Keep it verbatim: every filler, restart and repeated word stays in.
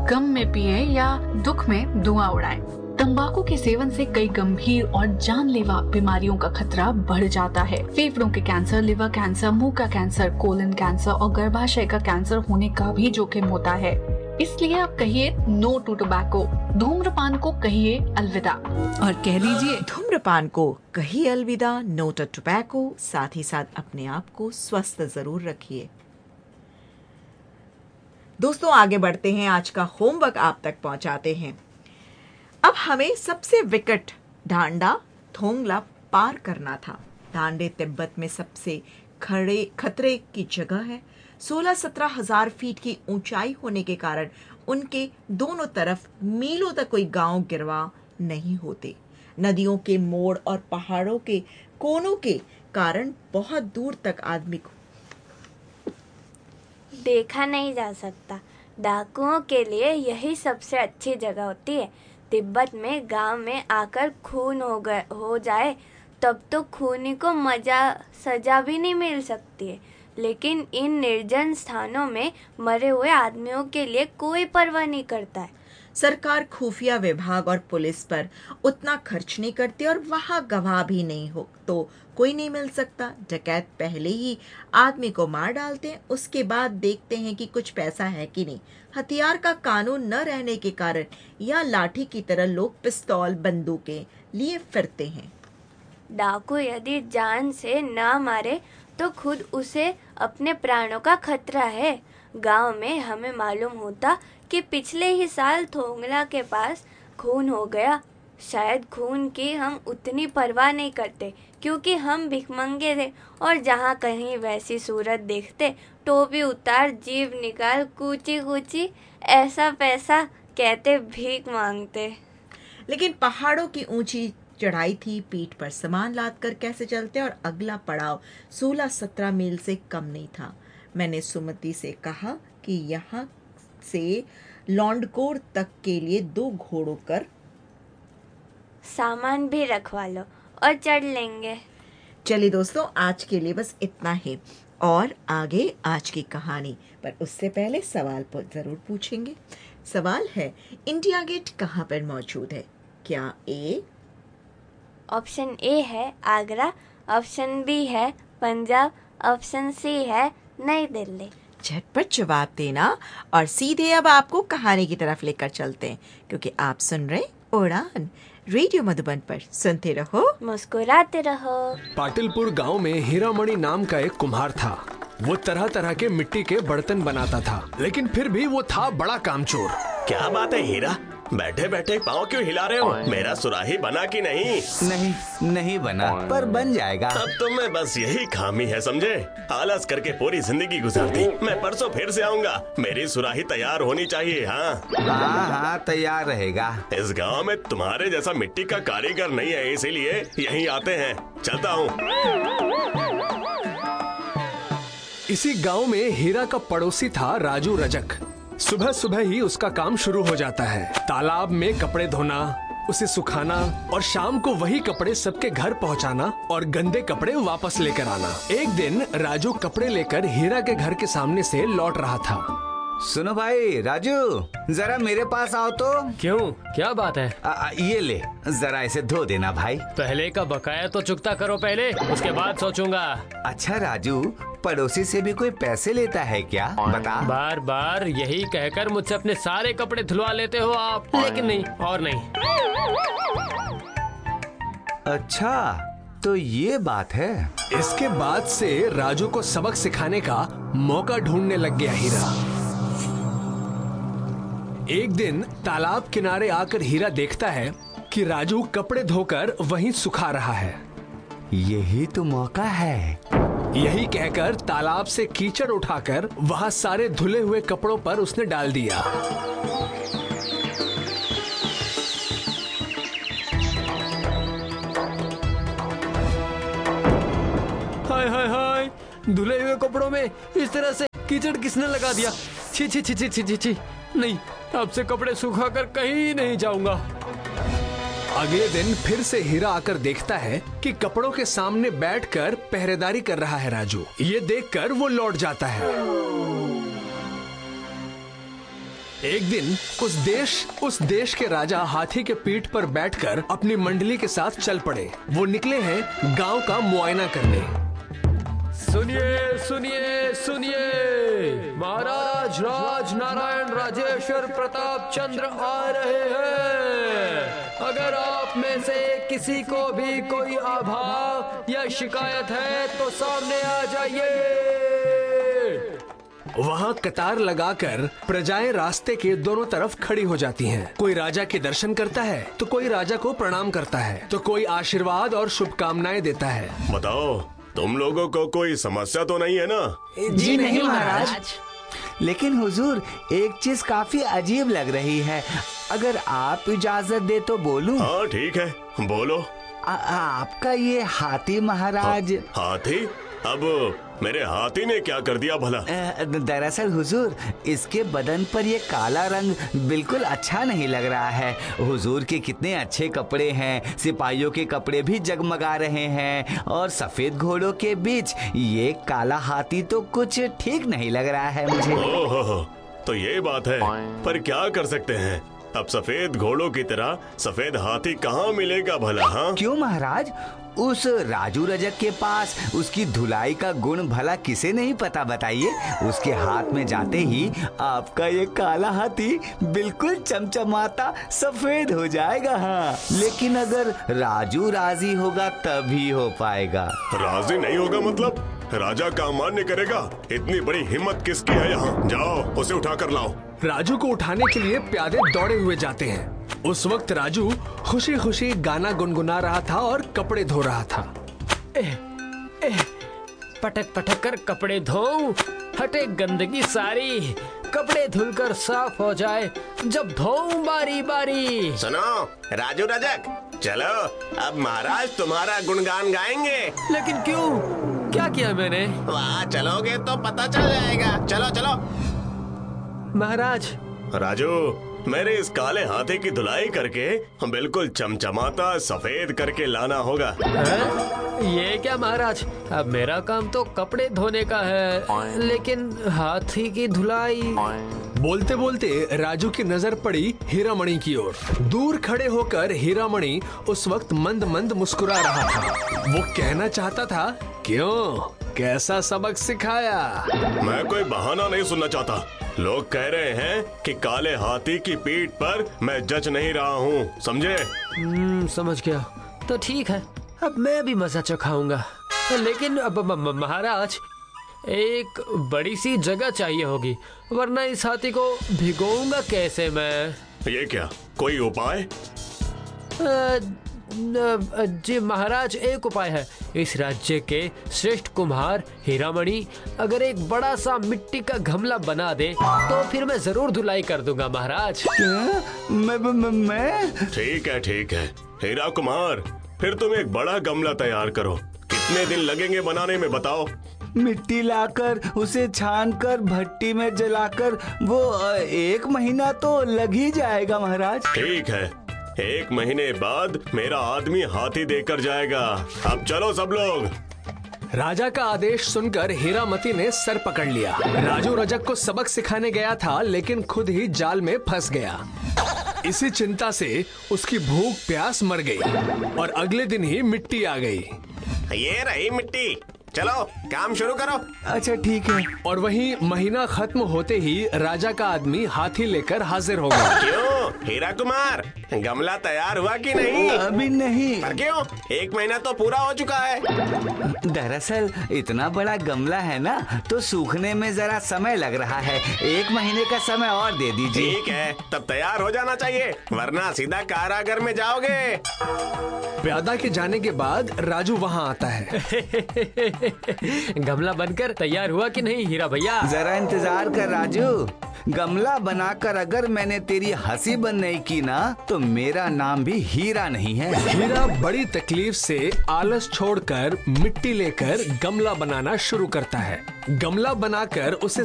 गम में पिए या दुख में धुआं उड़ाएं। तंबाकू के सेवन से कई गंभीर और जानलेवा बीमारियों का खतरा बढ़ जाता है। फेफड़ों के कैंसर, लिवर कैंसर, मुंह का कैंसर, कोलन कैंसर और गर्भाशय का कैंसर होने का भी जोखिम होता है। इसलिए आप कहिए नो टू टोबैको। धूम्रपान को कहिए अलविदा। और कह दीजिए धूम्रपान को कहिए अलविदा, नो टू टोबैको। साथ ही साथ अपने आप को स्वस्थ जरूर रखिए। दोस्तों आगे बढ़ते हैं, आज का होमवर्क आप तक पहुंचाते हैं। अब हमें सबसे विकट ढांडा थोंगला पार करना था। ढांडे तिब्बत में सबसे खड़े खतरे की जगह है। सोलह सत्रह हजार फीट की ऊंचाई होने के कारण उनके दोनों तरफ मीलों तक कोई गांव गिरवा नहीं होते। नदियों के मोड़ और पहाड़ों के कोनों के कारण बहुत दूर तक आदमी को देखा नहीं जा सकता। डाकुओं के लिए यही सबसे अच्छी जगह होती है। तिब्बत में गांव में आकर खून हो गए हो जाए तब तो खूनी को मजा सजा भी नहीं मिल सकती है, लेकिन इन निर्जन स्थानों में मरे हुए आदमियों के लिए कोई परवाह नहीं करता है। सरकार खुफिया विभाग और पुलिस पर उतना खर्च नहीं करती और वहां गवाह भी नहीं हो तो कोई नहीं मिल सकता। डकैत पहले ही आदमी को मार डालते हैं, उसके बाद देखते हैं कि कुछ पैसा है कि नहीं। हथियार का कानून न रहने के कारण या लाठी की तरह लोग पिस्तौल बंदूकें लिए फिरते हैं। डाकू यदि जान से ना मारे तो खुद उसे अपने प्राणों का खतरा है। गांव में हमें मालूम होता कि पिछले ही साल थोंगला के पास खून हो गया। शायद खून की हम उतनी परवाह नहीं करते क्योंकि हम भिखमंगे थे और जहाँ कहीं वैसी सूरत देखते टोपी उतार जीभ निकाल कूची कूची ऐसा पैसा कहते भीख मांगते। लेकिन पहाड़ों की ऊंची चढ़ाई थी, पीठ पर सामान लाद कर कैसे चलते और अगला पड़ाव सोलह सत्रह मील से कम नहीं था। मैंने सुमति से कहा कि यहाँ से लौंडकोर तक के लिए दो घोड़ों कर सामान भी रखवा लो और चढ़ लेंगे। चलिए दोस्तों, आज के लिए बस इतना ही और आगे आज की कहानी, पर उससे पहले सवाल जरूर पूछेंगे। सवाल है, इंडिया गेट कहाँ पर मौजूद है? क्या ए ऑप्शन ए है आगरा, ऑप्शन बी है पंजाब, ऑप्शन सी है नई दिल्ली। झटपट जवाब देना और सीधे अब आपको कहानी की तरफ लेकर चलते हैं, क्योंकि आप सुन रहे उड़ान रेडियो मधुबन पर। सुनते रहो, मुस्कुराते रहो। पाटिलपुर गांव में हीरामणि नाम का एक कुम्हार था। वो तरह तरह के मिट्टी के बर्तन बनाता था, लेकिन फिर भी वो था बड़ा कामचोर। क्या बात है हीरा, बैठे बैठे पाँव क्यों हिला रहे हो? मेरा सुराही बना कि नहीं? नहीं नहीं बना, पर बन जाएगा। अब तो मैं बस यही खामी है समझे। आलस करके पूरी जिंदगी गुजार दी। मैं परसों फिर से आऊंगा, मेरी सुराही तैयार होनी चाहिए। हाँ हाँ हाँ तैयार रहेगा। इस गांव में तुम्हारे जैसा मिट्टी का कारीगर नहीं है, इसीलिए यहीं आते हैं। चलता हूँ। इसी गांव में हीरा का पड़ोसी था राजू रजक। सुबह सुबह ही उसका काम शुरू हो जाता है। तालाब में कपड़े धोना, उसे सुखाना और शाम को वही कपड़े सबके घर पहुंचाना और गंदे कपड़े वापस लेकर आना। एक दिन राजू कपड़े लेकर हीरा के घर के सामने से लौट रहा था। सुनो भाई राजू, जरा मेरे पास आओ तो। क्यों, क्या बात है? आ, आ, ये ले, जरा इसे धो देना भाई। पहले का बकाया तो चुकता करो पहले, उसके बाद सोचूंगा। अच्छा राजू, पड़ोसी से भी कोई पैसे लेता है क्या? बता। बार बार यही कहकर मुझसे अपने सारे कपड़े धुलवा लेते हो आप, लेकिन नहीं और नहीं। अच्छा तो ये बात है। इसके बाद से राजू को सबक सिखाने का मौका ढूंढने लग गया हीरा। एक दिन तालाब किनारे आकर हीरा देखता है कि राजू कपड़े धोकर वहीं सुखा रहा है। यही तो मौका है। यही कहकर तालाब से कीचड़ उठाकर वहां सारे धुले हुए कपड़ों पर उसने डाल दिया। हाय हाय हाय, धुले हुए कपड़ों में इस तरह से कीचड़ किसने लगा दिया? छी छी छी छी छी छी छी। नहीं, अब से कपड़े सुखाकर कहीं नहीं जाऊंगा। अगले दिन फिर से हीरा आकर देखता है कि कपड़ों के सामने बैठकर पहरेदारी कर रहा है राजू। ये देखकर वो लौट जाता है। एक दिन उस देश उस देश के राजा हाथी के पीठ पर बैठकर अपनी मंडली के साथ चल पड़े। वो निकले हैं गांव का मुआयना करने। सुनिए सुनिए सुनिए, महाराज राज नारायण राजेश्वर प्रताप चंद्र आ रहे हैं। अगर आप में से किसी को भी कोई आभाव या शिकायत है तो सामने आ जाइए। वहाँ कतार लगाकर प्रजाएं रास्ते के दोनों तरफ खड़ी हो जाती हैं। कोई राजा के दर्शन करता है तो कोई राजा को प्रणाम करता है तो कोई आशीर्वाद और शुभकामनाएं देता है। बताओ, तुम लोगों को कोई समस्या तो नहीं है ना? जी नहीं महाराज। लेकिन हुजूर, एक चीज काफी अजीब लग रही है। अगर आप इजाजत दे तो बोलूं? हाँ ठीक है, बोलो। आ, आपका ये हाथी महाराज। हा, हाथी? अब मेरे हाथी ने क्या कर दिया भला? दरअसल हुजूर, इसके बदन पर ये काला रंग बिल्कुल अच्छा नहीं लग रहा है। हुजूर के कितने अच्छे कपड़े हैं, सिपाहियों के कपड़े भी जगमगा रहे हैं, और सफेद घोड़ों के बीच ये काला हाथी तो कुछ ठीक नहीं लग रहा है मुझे। ओहो, तो ये बात है। पर क्या कर सकते हैं, अब सफेद घोड़ों की तरह सफेद हाथी कहाँ मिलेगा भला? हाँ क्यों महाराज? उस राजू रजक के पास उसकी धुलाई का गुण भला किसे नहीं पता, बताइए। उसके हाथ में जाते ही आपका ये काला हाथी बिल्कुल चमचमाता सफेद हो जाएगा। हाँ, लेकिन अगर राजू राजी होगा तभी हो पाएगा। राजी नहीं होगा मतलब? राजा का अमान्य करेगा? इतनी बड़ी हिम्मत किसकी है यहाँ? जाओ उसे उठा कर लाओ। राजू को उठाने के लिए प्यादे दौड़े हुए जाते हैं। उस वक्त राजू खुशी खुशी गाना गुनगुना रहा था और कपड़े धो रहा था। एह, एह, पटक पटक कर कपड़े धोऊं, हटे गंदगी सारी, कपड़े धुलकर साफ हो जाए जब धोऊं बारी बारी। सुनो राजू रजक, चलो अब महाराज तुम्हारा गुणगान गाएंगे। लेकिन क्यों? क्या किया मैंने? वहाँ चलोगे तो पता चल जाएगा। चलो चलो। महाराज। राजू, मेरे इस काले हाथी की धुलाई करके बिल्कुल चमचमाता सफेद करके लाना होगा। है? ये क्या महाराज, अब मेरा काम तो कपड़े धोने का है, लेकिन हाथी की धुलाई। बोलते बोलते राजू की नजर पड़ी हीरामणि की ओर। दूर खड़े होकर हीरामणि उस वक्त मंद मंद मुस्कुरा रहा था। वो कहना चाहता था, क्यों, कैसा सबक सिखाया? मैं कोई बहाना नहीं सुनना चाहता। लोग कह रहे हैं कि काले हाथी की पीठ पर मैं जज नहीं रहा हूँ, समझे? हम्म, समझ गया। तो ठीक है, अब मैं भी मजा चखाऊंगा। लेकिन अब महाराज, एक बड़ी सी जगह चाहिए होगी, वरना इस हाथी को भिगोऊंगा कैसे मैं? ये क्या, कोई उपाय? जी महाराज, एक उपाय है। इस राज्य के श्रेष्ठ कुम्हार हीरामणि अगर एक बड़ा सा मिट्टी का गमला बना दे तो फिर मैं जरूर धुलाई कर दूंगा महाराज। मैं, मैं, मैं? ठीक है ठीक है हीरा कुमार, फिर तुम एक बड़ा गमला तैयार करो। कितने दिन लगेंगे बनाने में बताओ? मिट्टी लाकर उसे छानकर भट्टी में जलाकर वो एक महीना तो लग ही जाएगा महाराज। ठीक है, एक महीने बाद मेरा आदमी हाथी देकर जाएगा। अब चलो सब लोग। राजा का आदेश सुनकर हीरामती ने सर पकड़ लिया। राजू रजक को सबक सिखाने गया था, लेकिन खुद ही जाल में फंस गया। इसी चिंता से उसकी भूख प्यास मर गई और अगले दिन ही मिट्टी आ गई। ये रही मिट्टी, चलो काम शुरू करो। अच्छा ठीक है। और वहीं महीना खत्म होते ही राजा का आदमी हाथी लेकर हाजिर हो गया। क्यों हीरा कुमार, गमला तैयार हुआ कि नहीं? अभी नहीं। पर क्यों? एक महीना तो पूरा हो चुका है। दरअसल इतना बड़ा गमला है ना, तो सूखने में जरा समय लग रहा है। एक महीने का समय और दे दीजिए। ठीक है, तब तैयार हो जाना चाहिए, वरना सीधा कारागार में जाओगे। प्यादा के जाने के बाद राजू वहाँ आता है। गमला बनकर तैयार हुआ कि नहीं हीरा भैया? जरा इंतजार कर राजू। गमला बनाकर अगर मैंने तेरी हंसी बंद नहीं की ना, तो मेरा नाम भी हीरा नहीं है। हीरा बड़ी तकलीफ से आलस छोड़कर मिट्टी लेकर गमला बनाना शुरू करता है। गमला बनाकर उसे